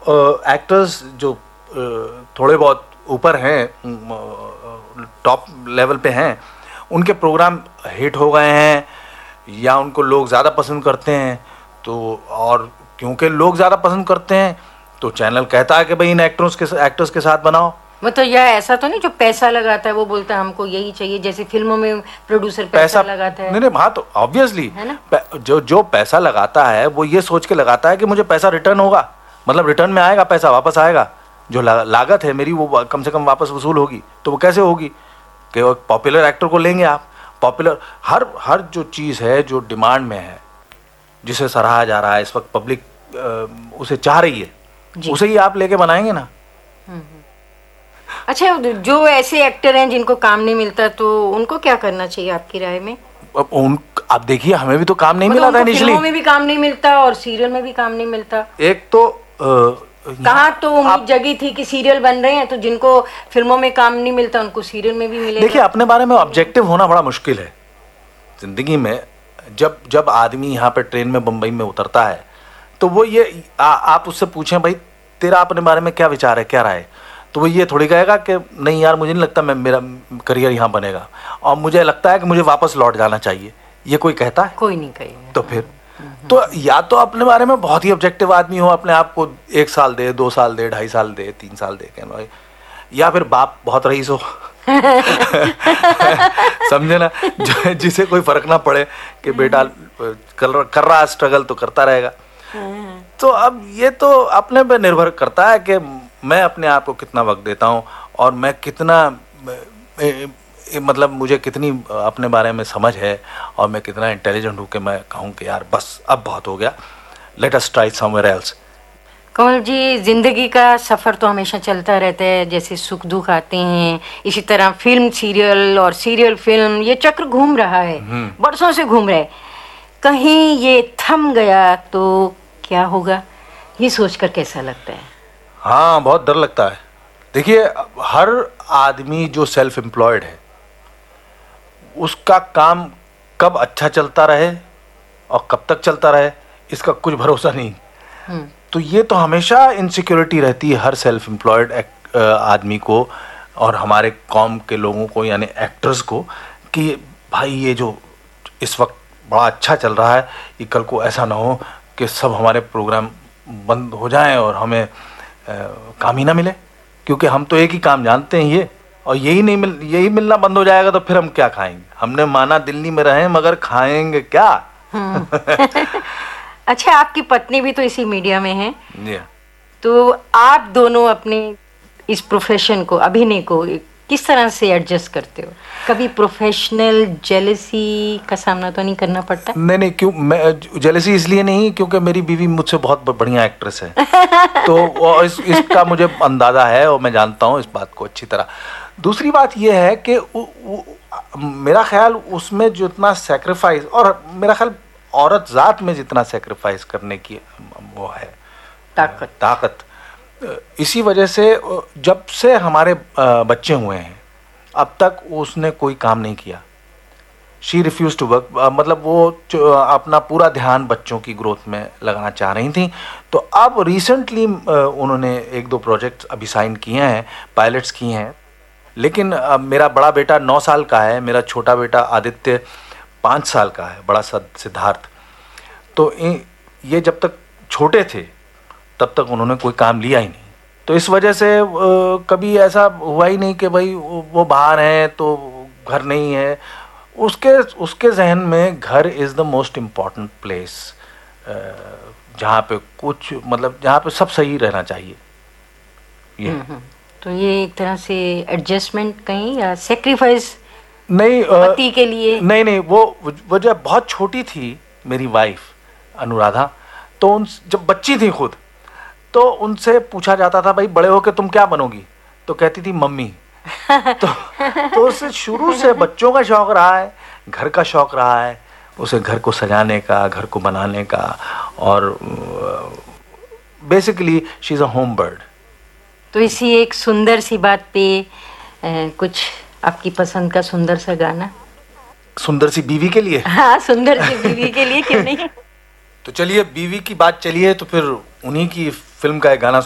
Actors जो थोड़े बहुत ऊपर हैं, टॉप लेवल पे हैं, उनके प्रोग्राम हिट हो गए हैं या उनको लोग ज़्यादा पसंद करते हैं, तो और क्योंकि लोग ज़्यादा पसंद करते हैं तो चैनल कहता है कि भाई इन एक्टर्स के साथ बनाओ। मतलब यह ऐसा तो नहीं जो पैसा लगाता है वो बोलता है हमको यही चाहिए, जैसे फिल्मों में प्रोड्यूसर पैसा लगाता है। नहीं, हाँ, तो ऑब्वियसली जो पैसा लगाता है वो ये सोच के लगाता है कि मुझे पैसा रिटर्न होगा, मतलब रिटर्न में आएगा, पैसा वापस आएगा, जो लागत है मेरी वो कम से कम वापस वसूल होगी। तो वो कैसे होगी कि पॉपुलर एक्टर को लेंगे आप, पॉपुलर हर जो चीज़ है जो डिमांड में है, जिसे सराहा जा रहा है इस वक्त, पब्लिक उसे चाह रही है, उसे ही आप लेके बनाएंगे ना। अच्छा, जो ऐसे एक्टर हैं जिनको काम नहीं मिलता तो उनको क्या करना चाहिए आपकी राय में? आप देखिए, हमें भी तो काम नहीं मिला था इनिशियली, फिल्मों में भी काम नहीं मिलता और सीरियल में भी काम नहीं मिलता। एक तो कहाँ तो उम्मीद जगी थी कि सीरियल बन रहे हैं तो जिनको फिल्मों में काम नहीं मिलता उनको सीरियल में भी मिलेगा। देखिए, अपने बारे में ऑब्जेक्टिव होना बड़ा मुश्किल है जिंदगी में। जब आदमी यहाँ पे ट्रेन में बम्बई में उतरता है तो वो ये आप उससे पूछें भाई तेरा अपने बारे में क्या विचार है, क्या राय है, तो वो ये थोड़ी कहेगा कि नहीं यार मुझे नहीं लगता मेरा करियर यहाँ बनेगा और मुझे लगता है कि मुझे वापस लौट जाना चाहिए। ये कोई कहता है? कोई नहीं कहेगा। तो फिर तो या तो अपने बारे में बहुत ही ऑब्जेक्टिव आदमी हो, अपने आप को 1 साल दे, 2 साल दे, 2.5 साल दे, 3 साल दे, या फिर बाप बहुत रईस हो समझे ना, जिसे कोई फर्क ना पड़े कि बेटा कर रहा है स्ट्रगल तो करता रहेगा। तो अब ये तो अपने पे निर्भर करता है कि मैं अपने आप को कितना वक्त देता हूँ और मैं कितना मतलब मुझे कितनी अपने बारे में समझ है और मैं कितना इंटेलिजेंट हूँ कि मैं कहूँ कि यार बस अब बहुत हो गया, let us try somewhere else. कमल जी, जिंदगी का सफ़र तो हमेशा चलता रहता है, जैसे सुख दुख आते हैं, इसी तरह फिल्म सीरियल और सीरियल फिल्म, ये चक्र घूम रहा है, बरसों से घूम रहा है। कहीं ये थम गया तो क्या होगा, ये सोचकर कैसा लगता है? हाँ, बहुत डर लगता है। देखिए, हर आदमी जो सेल्फ एम्प्लॉयड है उसका काम कब अच्छा चलता रहे और कब तक चलता रहे इसका कुछ भरोसा नहीं। तो ये तो हमेशा इनसिक्योरिटी रहती है हर सेल्फ एम्प्लॉयड आदमी को और हमारे कौम के लोगों को, यानी एक्टर्स को, कि भाई ये जो इस वक्त बड़ा अच्छा चल रहा है ये कल को ऐसा ना हो कि सब हमारे प्रोग्राम बंद हो जाएं और हमें काम ही ना मिले, क्योंकि हम तो एक ही काम जानते हैं ये, और यही मिलना बंद हो जाएगा तो फिर हम क्या खाएंगे? हमने माना दिल्ली में रहें मगर खाएंगे क्या? अच्छा, आपकी पत्नी भी तो इसी मीडिया में है, तो आप दोनों अपने इस प्रोफेशन को, अभिनय को किस तरह से एडजस्ट करते हो? कभी प्रोफेशनल जेलसी का सामना तो नहीं करना पड़ता? नहीं, क्यों? मैं जेलसी इसलिए नहीं क्योंकि मेरी बीवी मुझसे बहुत बढ़िया एक्ट्रेस है तो इसका मुझे अंदाजा है और मैं जानता हूँ इस बात को अच्छी तरह। दूसरी बात यह है कि मेरा ख्याल उसमें जितना सेक्रीफाइस, और मेरा ख्याल औरत जात में जितना सेक्रीफाइस करने की वो है ताकत, इसी वजह से जब से हमारे बच्चे हुए हैं अब तक उसने कोई काम नहीं किया। शी रिफ्यूज टू वर्क, मतलब वो अपना पूरा ध्यान बच्चों की ग्रोथ में लगाना चाह रही थी। तो अब रिसेंटली उन्होंने 1-2 प्रोजेक्ट्स अभी साइन किए हैं, पायलट्स किए हैं। लेकिन मेरा बड़ा बेटा 9 साल का है, मेरा छोटा बेटा आदित्य 5 साल का है, बड़ा सिद्धार्थ। तो ये जब तक छोटे थे तब तक उन्होंने कोई काम लिया ही नहीं। तो इस वजह से कभी ऐसा हुआ ही नहीं कि भाई वो बाहर हैं तो घर नहीं है। उसके जहन में घर is the most important place, जहाँ पे कुछ मतलब जहाँ पे सब सही रहना चाहिए। ये तो ये एक तरह से एडजस्टमेंट कहीं या सेक्रीफाइस नहीं, पति के लिए? नहीं, वो जब बहुत छोटी थी मेरी वाइफ अनुराधा, तो जब बच्ची थी खुद, तो उनसे पूछा जाता था भाई बड़े होके तुम क्या बनोगी, तो कहती थी मम्मी। तो उससे शुरू से बच्चों का शौक रहा है, घर का शौक रहा है, उसे घर को सजाने का, घर को बनाने का, और basically she is a home bird. तो इसी एक सुंदर सी बात पे कुछ आपकी पसंद का सुंदर सा गाना? सुंदर सी बीवी के लिए? हाँ, सुंदर सी बीवी के लिए, क्यों नहीं। तो चलिए, बीवी की बात चलिए तो फिर उन्हीं की फिल्म का एक गाना